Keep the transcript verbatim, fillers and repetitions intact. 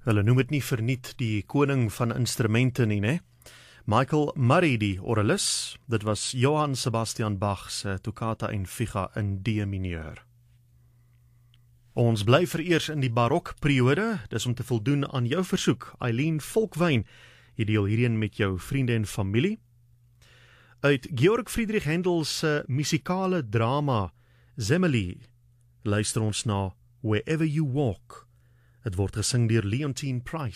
Hulle noem het nie verniet die koning van instrumente nie, né? Michael Murray die orgelis, dit was Johann Sebastian Bach se Toccata en Figa in D mineur. Ons bly vereers in die barokperiode, dis om te voldoen aan jou versoek. Eileen Volkwyn, jy deel hierheen met jou vriende en familie. Uit Georg Friedrich Händel se musikale drama Semele luister ons na Wherever You Walk. Het word gesing deur Leontine Price.